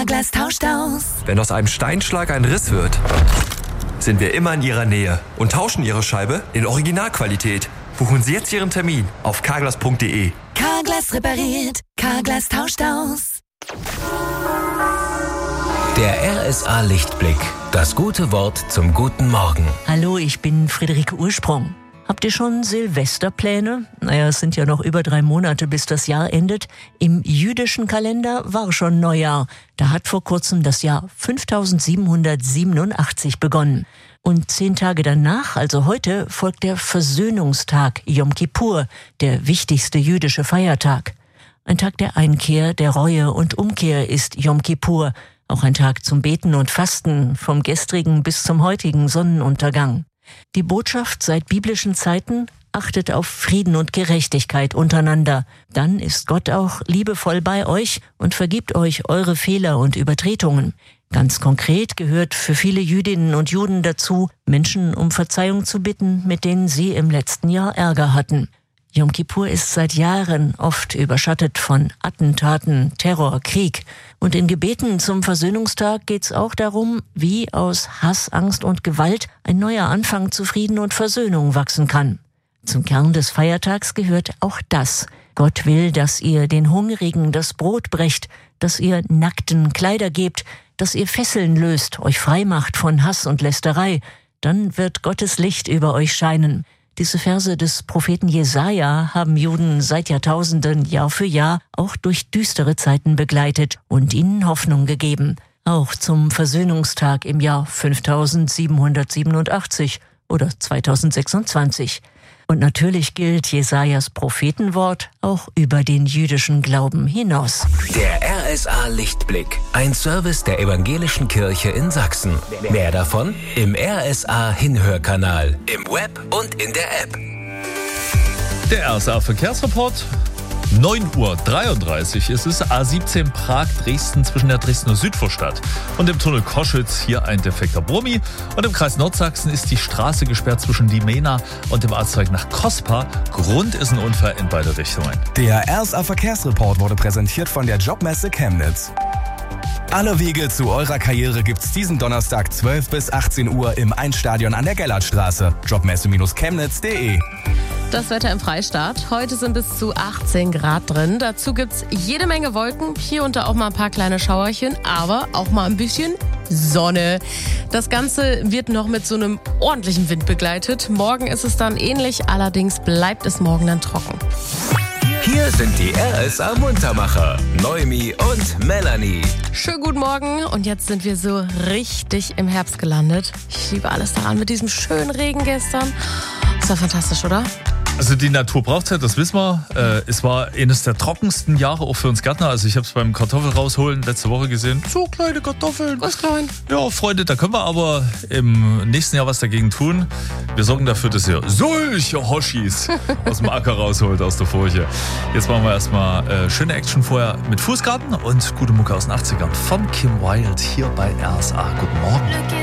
Carglass tauscht aus. Wenn aus einem Steinschlag ein Riss wird, sind wir immer in Ihrer Nähe und tauschen Ihre Scheibe in Originalqualität. Buchen Sie jetzt Ihren Termin auf carglass.de. Carglass repariert, Carglass tauscht aus. Der RSA Lichtblick. Das gute Wort zum guten Morgen. Hallo, ich bin Friederike Ursprung. Habt ihr schon Silvesterpläne? Naja, es sind ja noch über 3 Monate, bis das Jahr endet. Im jüdischen Kalender war schon Neujahr. Da hat vor kurzem das Jahr 5787 begonnen. Und 10 Tage danach, also heute, folgt der Versöhnungstag, Yom Kippur, der wichtigste jüdische Feiertag. Ein Tag der Einkehr, der Reue und Umkehr ist Yom Kippur. Auch ein Tag zum Beten und Fasten, vom gestrigen bis zum heutigen Sonnenuntergang. Die Botschaft seit biblischen Zeiten: achtet auf Frieden und Gerechtigkeit untereinander. Dann ist Gott auch liebevoll bei euch und vergibt euch eure Fehler und Übertretungen. Ganz konkret gehört für viele Jüdinnen und Juden dazu, Menschen um Verzeihung zu bitten, mit denen sie im letzten Jahr Ärger hatten. Yom Kippur ist seit Jahren oft überschattet von Attentaten, Terror, Krieg. Und in Gebeten zum Versöhnungstag geht's auch darum, wie aus Hass, Angst und Gewalt ein neuer Anfang zu Frieden und Versöhnung wachsen kann. Zum Kern des Feiertags gehört auch das. Gott will, dass ihr den Hungrigen das Brot brecht, dass ihr Nackten Kleider gebt, dass ihr Fesseln löst, euch frei macht von Hass und Lästerei. Dann wird Gottes Licht über euch scheinen. Diese Verse des Propheten Jesaja haben Juden seit Jahrtausenden Jahr für Jahr auch durch düstere Zeiten begleitet und ihnen Hoffnung gegeben. Auch zum Versöhnungstag im Jahr 5787 oder 2026. Und natürlich gilt Jesajas Prophetenwort auch über den jüdischen Glauben hinaus. Der RSA Lichtblick. Ein Service der Evangelischen Kirche in Sachsen. Mehr davon im RSA Hinhörkanal, im Web und in der App. Der RSA Verkehrsreport. 9:33 Uhr ist es, A17 Prag-Dresden zwischen der Dresdner Südvorstadt und dem Tunnel Koschitz. Hier ein defekter Brummi. Und im Kreis Nordsachsen ist die Straße gesperrt zwischen Limena und dem Arztzeug nach Kospa. Grund ist ein Unfall in beide Richtungen. Der RSA Verkehrsreport wurde präsentiert von der Jobmesse Chemnitz. Alle Wege zu eurer Karriere gibt's diesen Donnerstag 12 bis 18 Uhr im Einstadion an der Gellertstraße. Jobmesse-chemnitz.de. Das Wetter im Freistaat. Heute sind bis zu 18 Grad drin. Dazu gibt's jede Menge Wolken. Hier und da auch mal ein paar kleine Schauerchen, aber auch mal ein bisschen Sonne. Das Ganze wird noch mit so einem ordentlichen Wind begleitet. Morgen ist es dann ähnlich, allerdings bleibt es morgen dann trocken. Hier sind die RSA Muntermacher, Noemi und Melanie. Schönen guten Morgen und jetzt sind wir so richtig im Herbst gelandet. Ich liebe alles daran mit diesem schönen Regen gestern. Das war fantastisch, oder? Also die Natur braucht Zeit, das wissen wir. Es war eines der trockensten Jahre auch für uns Gärtner. Also ich habe es beim Kartoffel rausholen letzte Woche gesehen. So kleine Kartoffeln. Was klein? Ja, Freunde, da können wir aber im nächsten Jahr was dagegen tun. Wir sorgen dafür, dass ihr solche Hoshis aus dem Acker rausholt, aus der Furche. Jetzt machen wir erstmal schöne Action vorher mit Fußgarten und gute Mucke aus den 80ern von Kim Wilde hier bei RSA. Guten Morgen.